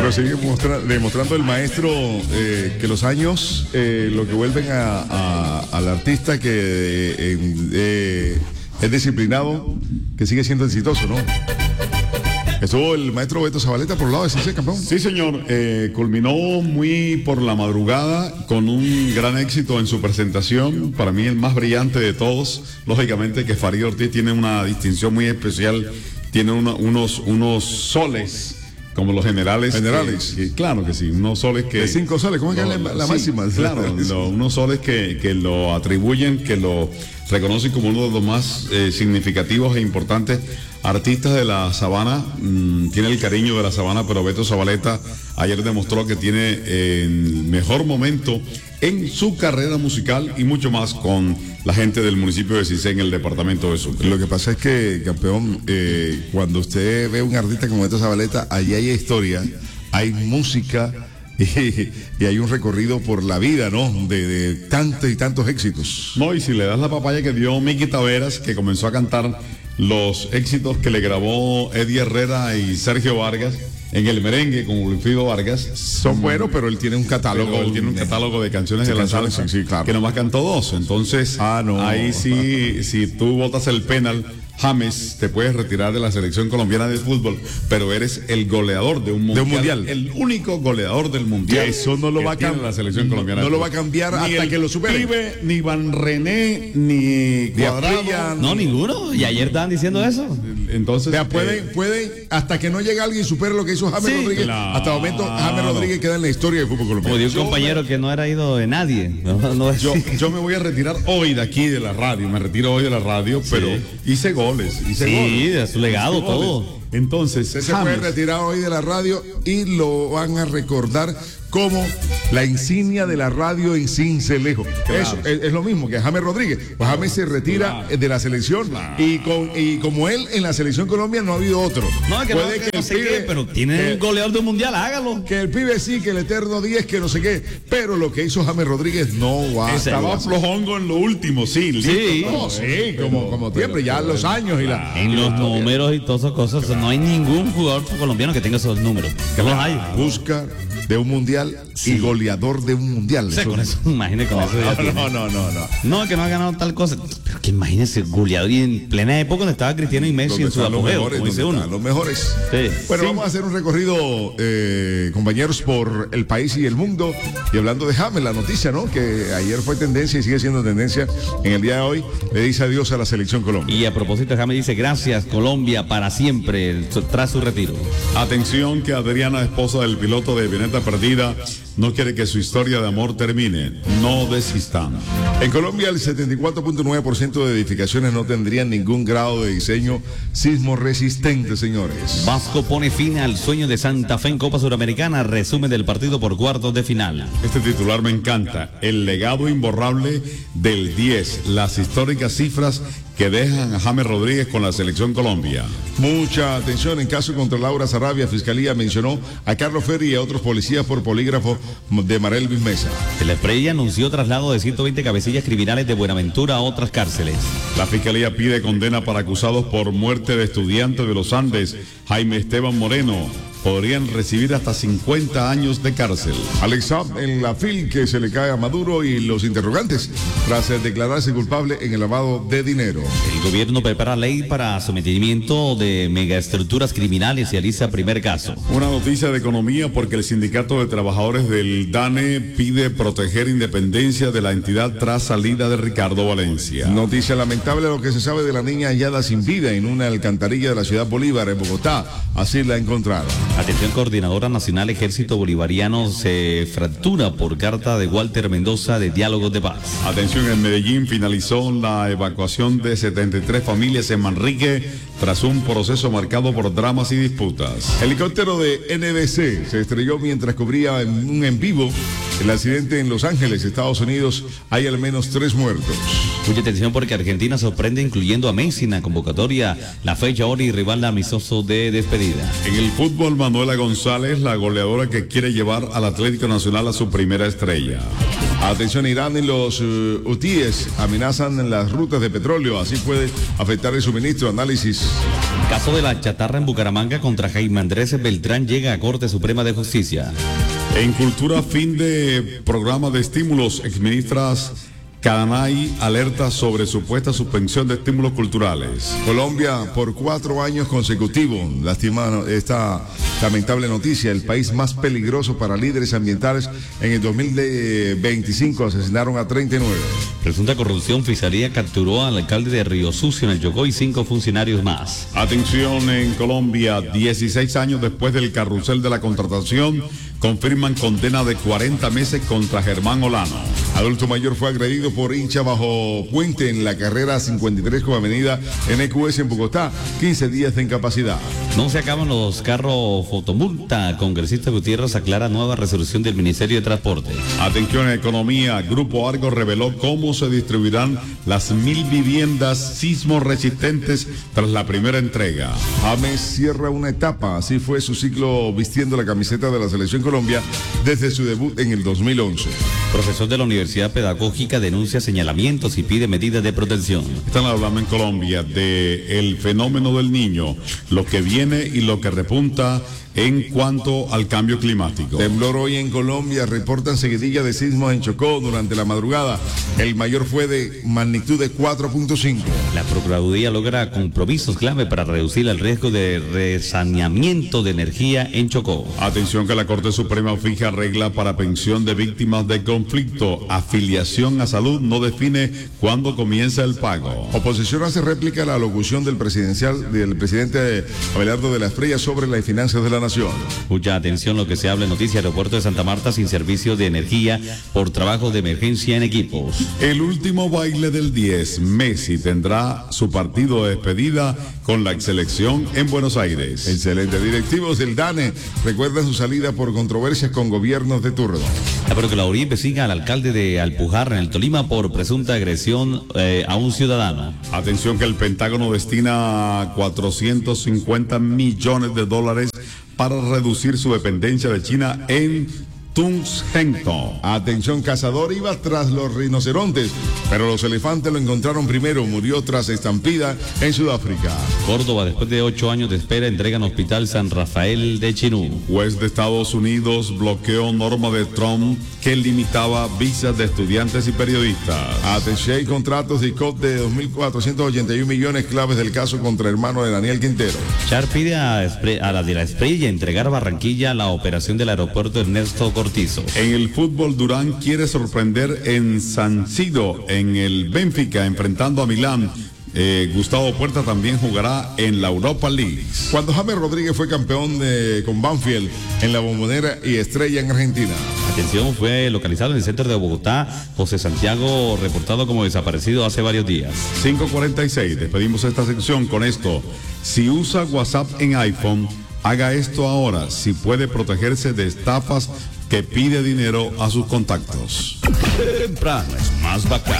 Pero sigue demostrando el maestro que los años lo que vuelven al artista que es disciplinado, que sigue siendo exitoso, ¿no? Estuvo el maestro Beto Zabaleta por el lado de CC, campeón. Sí, señor. Culminó muy por la madrugada con un gran éxito en su presentación. Para mí el más brillante de todos. Lógicamente que Farid Ortiz tiene una distinción muy especial. Tiene unos soles como los generales. Claro que sí, unos soles que... De 5 soles, ¿cómo es que es la máxima? Claro, unos soles que lo atribuyen, que lo reconocen como uno de los más significativos e importantes artistas de la sabana. Tiene el cariño de la sabana, pero Beto Zabaleta ayer demostró que tiene el mejor momento en su carrera musical y mucho más con la gente del municipio de Cicé en el departamento de Sucre. Lo que pasa es que, campeón, cuando usted ve un artista como Beto Zabaleta, allí hay historia, hay música y hay un recorrido por la vida, ¿no? De tantos y tantos éxitos. No, y si le das la papaya que dio Miki Taveras, que comenzó a cantar los éxitos que le grabó Eddie Herrera y Sergio Vargas en el merengue con Wilfrido Vargas, son buenos, pero él tiene un catálogo. Él tiene un catálogo de canciones de la salsa, sí, claro, que nomás cantó 2. Entonces, ahí sí, si tú botas el penal, James, te puedes retirar de la selección colombiana de fútbol, pero eres el goleador de un mundial. El único goleador del mundial. Eso no lo va a cambiar. La selección colombiana no lo va a cambiar hasta que lo supere. Pibe, ni Van René, ni Cuadrado. No, ninguno. Y ayer estaban diciendo eso. Entonces, pueden, hasta que no llegue alguien y supere lo que hizo James Rodríguez. Claro. Hasta el momento, James Rodríguez queda en la historia del fútbol colombiano. Como dijo un compañero que no era ido de nadie. Yo me voy a retirar hoy de aquí de la radio. Me retiro hoy de la radio, pero hice goles. De su legado, todo. Entonces, se puede retirar hoy de la radio y lo van a recordar como la insignia de la radio en Cincelejo. Claro. Eso es lo mismo que James Rodríguez. Pues James se retira de la selección y como él en la selección Colombia no ha habido otro. No, que puede que no sé qué, pero tiene el goleador del mundial, hágalo. Que el pibe sí, que el eterno 10, que no sé qué, pero lo que hizo James Rodríguez no va. Estaba flojongo en lo último, sí. Como siempre, ya los años y en los números y todas esas cosas, no hay ningún jugador colombiano que tenga esos números. Que los hay. Busca de un mundial y goleador de un mundial. Con eso, imagínese con eso. No, que no ha ganado tal cosa. Pero que imagínese, goleador y en plena época donde estaba Cristiano y Messi en su apogeo, como dice uno. Los mejores. Sí. Bueno, vamos a hacer un recorrido, compañeros, por el país y el mundo. Y hablando de James, la noticia, ¿no? Que ayer fue tendencia y sigue siendo tendencia en el día de hoy. Le dice adiós a la selección Colombia. Y a propósito, James dice gracias, Colombia, para siempre, tras su retiro. Atención, que Adriana, esposa del piloto de Veneta Perdida, no quiere que su historia de amor termine. No desistan. En Colombia, el 74.9% de edificaciones no tendrían ningún grado de diseño sismo resistente, señores. Vasco pone fin al sueño de Santa Fe en Copa Suramericana. Resumen del partido por cuartos de final. Este titular me encanta. El legado imborrable del 10. Las históricas cifras que dejan a James Rodríguez con la selección Colombia. Mucha atención. En caso contra Laura Sarabia, Fiscalía mencionó a Carlos Ferri y a otros policías por polígrafo de Marelvis Mesa. El Esprella anunció traslado de 120 cabecillas criminales de Buenaventura a otras cárceles. La Fiscalía pide condena para acusados por muerte de estudiantes de los Andes, Jaime Esteban Moreno. Podrían recibir hasta 50 años de cárcel. Alex Saab en la FIL que se le cae a Maduro y los interrogantes tras declararse culpable en el lavado de dinero. El gobierno prepara ley para sometimiento de megaestructuras criminales y alista primer caso. Una noticia de economía porque el sindicato de trabajadores del DANE pide proteger independencia de la entidad tras salida de Ricardo Valencia. Noticia lamentable lo que se sabe de la niña hallada sin vida en una alcantarilla de la ciudad Bolívar en Bogotá. Así la encontraron. Atención, Coordinadora Nacional Ejército Bolivariano se fractura por carta de Walter Mendoza de Diálogos de Paz. Atención, en Medellín finalizó la evacuación de 73 familias en Manrique tras un proceso marcado por dramas y disputas. Helicóptero de NBC se estrelló mientras cubría un en vivo el accidente en Los Ángeles, Estados Unidos. Hay al menos 3 muertos. Mucha atención porque Argentina sorprende incluyendo a Messi en la convocatoria. La fecha ahora y rival amistoso de despedida. En el fútbol, Manuela González, la goleadora que quiere llevar al Atlético Nacional a su primera estrella. Atención, Irán y los hutíes amenazan las rutas de petróleo. Así puede afectar el suministro. Análisis Caso de la chatarra en Bucaramanga contra Jaime Andrés Beltrán llega a Corte Suprema de Justicia. En Cultura, fin de programa de estímulos, exministras Canay alerta sobre supuesta suspensión de estímulos culturales. Colombia por 4 años consecutivos. Lastima esta lamentable noticia. El país más peligroso para líderes ambientales. En el 2025 asesinaron a 39. Presunta corrupción, Fiscalía capturó al alcalde de Río Sucio en el Yocó y 5 funcionarios más. Atención, en Colombia, 16 años después del carrusel de la contratación, confirman condena de 40 meses contra Germán Olano. Adulto mayor fue agredido por hincha bajo puente en la carrera 53 con avenida NQS en Bogotá. 15 días de incapacidad. No se acaban los carros fotomulta. Congresista Gutiérrez aclara nueva resolución del Ministerio de Transporte. Atención, economía. Grupo Argos reveló cómo se distribuirán las 1000 viviendas sismo resistentes tras la primera entrega. James cierra una etapa. Así fue su ciclo vistiendo la camiseta de la Selección Colombia desde su debut en el 2011. Profesor de la Universidad Pedagógica denuncia señalamientos y pide medidas de protección. Están hablando en Colombia de el fenómeno del niño, lo que viene y lo que repunta en cuanto al cambio climático. Temblor hoy en Colombia, reportan seguidilla de sismos en Chocó durante la madrugada. El mayor fue de magnitud de 4.5. La Procuraduría logra compromisos clave para reducir el riesgo de resaneamiento de energía en Chocó. Atención que la Corte Suprema fija regla para pensión de víctimas de conflicto. Afiliación a salud no define cuándo comienza el pago. Oposición hace réplica a la locución del presidente Abelardo de la Espriella sobre las finanzas de la nación. Mucha atención lo que se habla en Noticias. Aeropuerto de Santa Marta sin servicio de energía por trabajo de emergencia en equipos. El último baile del 10. Messi tendrá su partido de despedida con la selección en Buenos Aires. Excelente. Directivos del DANE recuerdan su salida por controversias con gobiernos de turno. La Procuraduría investiga al alcalde de Alpujarra en el Tolima por presunta agresión a un ciudadano. Atención que el Pentágono destina 450 millones de dólares para reducir su dependencia de China en Tungsten. Atención, cazador iba tras los rinocerontes, pero los elefantes lo encontraron primero. Murió tras estampida en Sudáfrica. Córdoba, después de 8 años de espera, entregan Hospital San Rafael de Chinú. Juez de Estados Unidos bloqueó norma de Trump que limitaba visas de estudiantes y periodistas. Atención, hay contratos de ICOP de 2.481 millones claves del caso contra hermano de Daniel Quintero. Char pide a la de la Espriella entregar Barranquilla la operación del aeropuerto Ernesto Cortizo. En el fútbol, Durán quiere sorprender en San Siro, en el Benfica, enfrentando a Milán. Gustavo Puerta también jugará en la Europa League. Cuando James Rodríguez fue campeón con Banfield en la Bombonera y Estrella en Argentina. Atención, fue localizado en el centro de Bogotá José Santiago, reportado como desaparecido hace varios días. 5:46, despedimos esta sección con esto. Si usa WhatsApp en iPhone, haga esto ahora. Si puede protegerse de estafas que pide dinero a sus contactos. Temprano es más bacán.